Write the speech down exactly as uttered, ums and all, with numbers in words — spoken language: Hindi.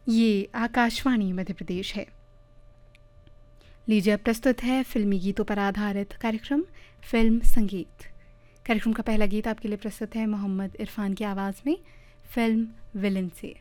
ये आकाशवाणी मध्य प्रदेश है। लीजिए अब प्रस्तुत है फिल्मी गीतों पर आधारित कार्यक्रम फिल्म संगीत। कार्यक्रम का पहला गीत आपके लिए प्रस्तुत है मोहम्मद इरफान की आवाज़ में फिल्म विलन से।